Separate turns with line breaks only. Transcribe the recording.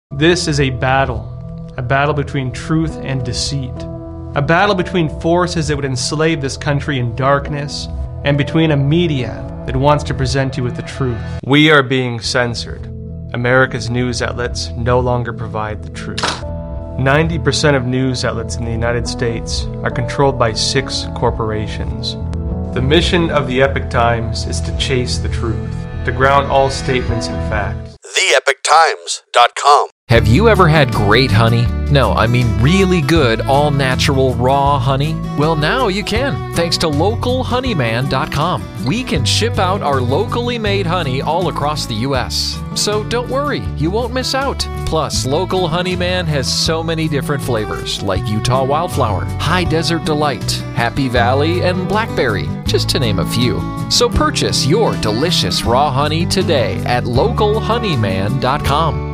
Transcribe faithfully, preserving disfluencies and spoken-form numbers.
This is a battle, a battle between truth and deceit, a battle between forces that would enslave this country in darkness and between a media that wants to present you with the truth. We are being censored. America's news outlets no longer provide the truth. ninety percent of news outlets in the United States are controlled by six corporations. The mission of the Epoch Times is to chase the truth, to ground all statements in fact.
the epoch times dot com.
Have you ever had great honey? No, I mean really good, all-natural, raw honey? Well, now you can, thanks to local honeyman dot com. We can ship out our locally made honey all across the U S So don't worry, you won't miss out. Plus, Local Honeyman has so many different flavors, like Utah Wildflower, High Desert Delight, Happy Valley, and Blackberry, just to name a few. So purchase your delicious raw honey today at local honeyman dot com.